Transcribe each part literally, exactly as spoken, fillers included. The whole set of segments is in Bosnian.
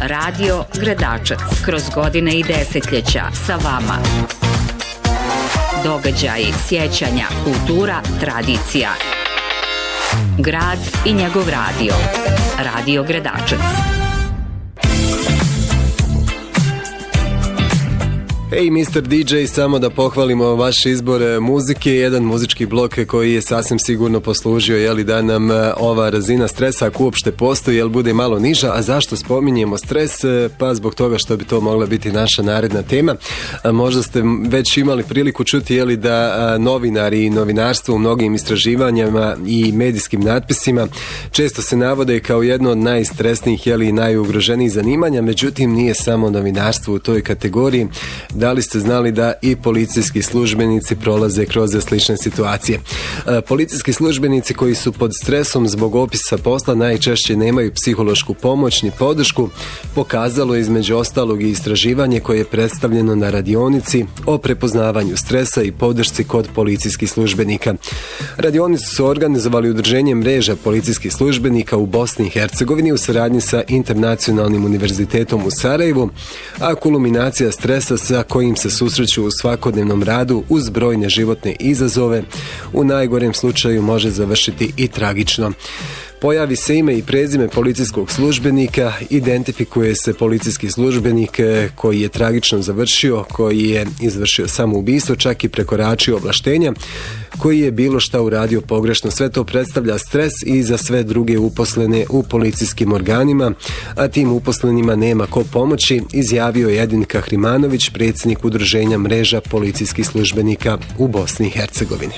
Radio Gradačac, kroz godine i desetljeća sa vama. Događaji, sjećanja, kultura, tradicija. Grad i njegov radio. Radio Gradačac. Hej, mister D J, samo da pohvalimo vaš izbor muzike, jedan muzički blok koji je sasvim sigurno poslužio, jeli, da nam ova razina stresa, ako uopšte postoji, jel, bude malo niža. A zašto spominjemo stres? Pa zbog toga što bi to mogla biti naša naredna tema. Možda ste već imali priliku čuti, jeli, da novinari i novinarstvo u mnogim istraživanjima i medijskim natpisima često se navode kao jedno od najstresnijih, jeli, i najugroženijih zanimanja, međutim nije samo novinarstvo u toj kategoriji. Da li ste znali da i policijski službenici prolaze kroz slične situacije? E, policijski službenici koji su pod stresom zbog opisa posla najčešće nemaju psihološku pomoć ni podršku, pokazalo je između ostalog i istraživanje koje je predstavljeno na radionici o prepoznavanju stresa i podršci kod policijskih službenika. Radionicu su organizovali udruženje mreža policijskih službenika u Bosni i Hercegovini u saradnji sa Internacionalnim univerzitetom u Sarajevu, a kulminacija stresa sa kojim se susreću u svakodnevnom radu uz brojne životne izazove u najgorem slučaju može završiti i tragično. Pojavi se ime i prezime policijskog službenika, identifikuje se policijski službenik koji je tragično završio, koji je izvršio samoubistvo, čak i prekoračio ovlaštenja, koji je bilo šta uradio pogrešno. Sve to predstavlja stres i za sve druge uposlene u policijskim organima, a tim uposlenima nema ko pomoći, izjavio je Edin Kahrimanović, predsjednik udruženja mreža policijskih službenika u Bosni i Hercegovini.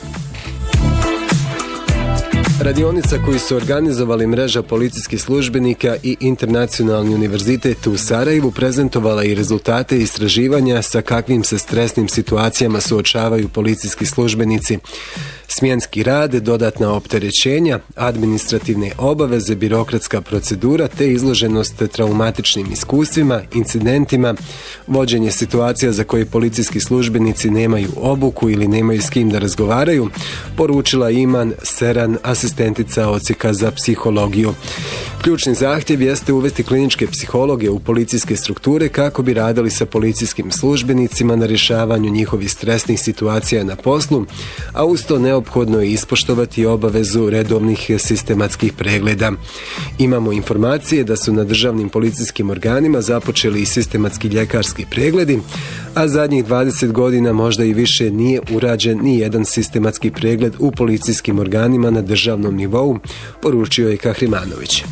Radionica koju su organizovali mreža policijskih službenika i Internacionalni univerzitet u Sarajevu prezentovala i rezultate istraživanja sa kakvim se stresnim situacijama suočavaju policijski službenici. Smjenski rad, dodatna opterećenja, administrativne obaveze, birokratska procedura te izloženost traumatičnim iskustvima, incidentima, vođenje situacija za koje policijski službenici nemaju obuku ili nemaju s kim da razgovaraju, poručila Iman Seran, asistentica odsjeka za psihologiju. Ključni zahtjev jeste uvesti kliničke psihologe u policijske strukture kako bi radili sa policijskim službenicima na rješavanju njihovih stresnih situacija na poslu, a uz to neophodno je ispoštovati obavezu redovnih sistematskih pregleda. Imamo informacije da su na državnim policijskim organima započeli i sistematski ljekarski pregledi, a zadnjih dvadeset godina možda i više nije urađen ni jedan sistematski pregled u policijskim organima na državnom nivou, poručio je Kahrimanović.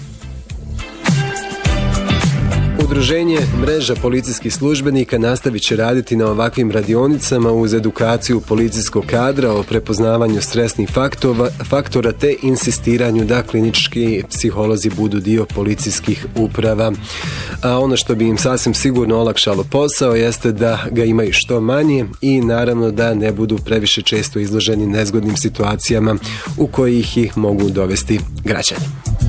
Udruženje mreža policijskih službenika nastavit će raditi na ovakvim radionicama uz edukaciju policijskog kadra o prepoznavanju stresnih faktora, faktora te insistiranju da klinički psiholozi budu dio policijskih uprava. A ono što bi im sasvim sigurno olakšalo posao jeste da ga imaju što manje i naravno da ne budu previše često izloženi nezgodnim situacijama u kojih ih mogu dovesti građani.